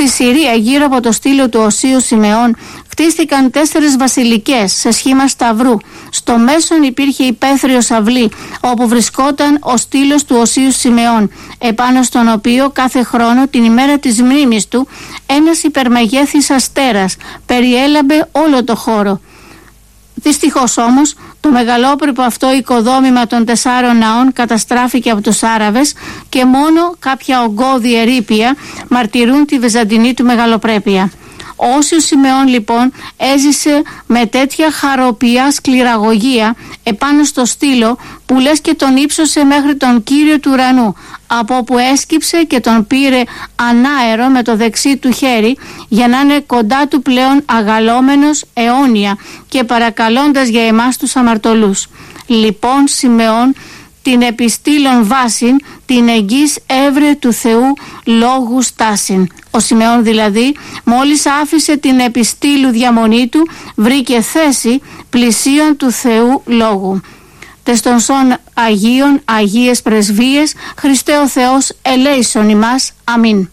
Στη Συρία, γύρω από το στήλο του Οσίου Σιμεών, χτίστηκαν 4 βασιλικές σε σχήμα σταυρού. Στο μέσον υπήρχε υπαίθριος αυλή, όπου βρισκόταν ο στήλος του Οσίου Σιμεών, επάνω στον οποίο κάθε χρόνο την ημέρα της μνήμης του ένας υπερμεγέθης αστέρας περιέλαμπε όλο το χώρο. Δυστυχώς όμως το μεγαλόπρεπο αυτό οικοδόμημα των 4 ναών καταστράφηκε από τους Άραβες και μόνο κάποια ογκώδη ερείπια μαρτυρούν τη βυζαντινή του μεγαλοπρέπεια. Ο Όσιος Σιμεών λοιπόν έζησε με τέτοια χαροπιά σκληραγωγία επάνω στο στήλο που λες και τον ύψωσε μέχρι τον Κύριο του ουρανού, από όπου έσκυψε και τον πήρε ανάερο με το δεξί του χέρι για να είναι κοντά του πλέον αγαλώμενος αιώνια και παρακαλώντας για εμάς τους αμαρτωλούς. Λοιπόν Σιμεών την επιστήλων βάσιν, την εγγύς έβρε του Θεού λόγου στάσιν. Ο Σιμεών δηλαδή μόλις άφησε την επιστήλου διαμονή του βρήκε θέση πλησίον του Θεού λόγου. Τες των σών Αγίων, Αγίες Πρεσβείες, Χριστέ ο Θεός ελέησον ημάς. Αμήν.